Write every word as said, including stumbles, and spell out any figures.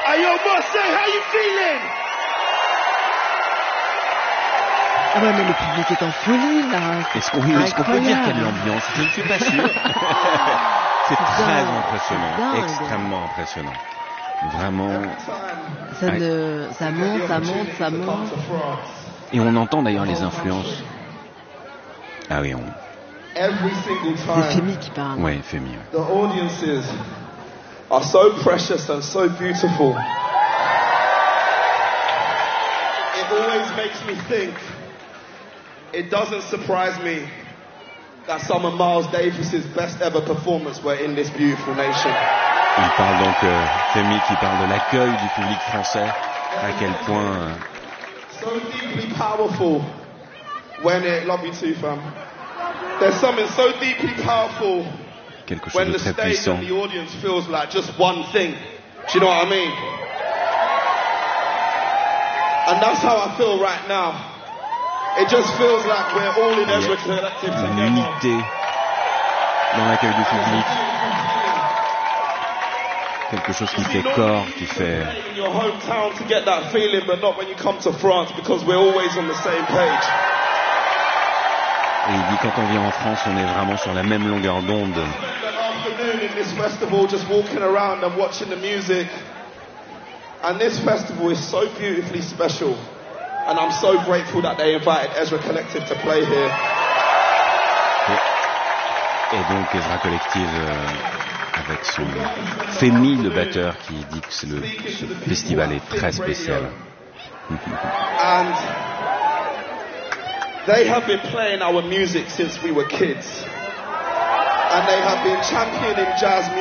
Hey, yo, Marseille, how you feeling? Ah ouais, mais le public est en folie, là. Est-ce qu'on, est-ce qu'on peut dire qu'il y a de l'ambiance? Je ne suis pas sûr. C'est très dingue. impressionnant, Dingue. extrêmement impressionnant. Vraiment. Ça, ne, ça monte, ça monte, ça monte. Et on entend d'ailleurs les influences. Ah oui, on... C'est Femi qui parle. Ouais, Femi. Ouais. The audiences are so precious and so beautiful. It always makes me think. It doesn't surprise me that some of Miles Davis's best ever performances were in this beautiful nation. Il parle donc, euh, Femi qui parle de l'accueil du public français, à quel point... Euh... So deeply powerful when it... Love you too, fam. There's something so deeply powerful Quelque chose when de the très stage puissant. and the audience feels like just one thing. Do you know what I mean? And that's how I feel right now. It just feels like we're all in Ezra Collective Une together. unité dans l'accueil du public. Quelque chose qui fait corps, qui fait... In your hometown to get that feeling, but not when you come to France because we're always on the same page. Et il dit quand on vient en France, on est vraiment sur la même longueur d'onde. Afternoon in this festival, just walking around and watching the music. And this festival is so beautifully special. And I'm so grateful that they invited Ezra Collective to play here. Et, et donc Ezra Collective euh, avec son Femi, le batteur, qui dit que c'est le, ce festival est très spécial. And they have been playing our music since we were kids. And they have been championing jazz